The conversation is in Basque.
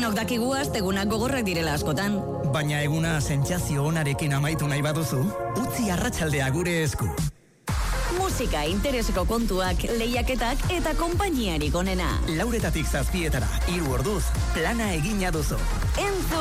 Denok dakigu astegunak gogorrak direla askotan. Baina eguna sentsazio onarekin amaitu nahi baduzu, utzi arratsaldea gure esku. Musika, intereseko kontuak, lehiaketak eta konpainiarik onena. 4:00 7:00, 3 orduz, plana egina duzu. Entzun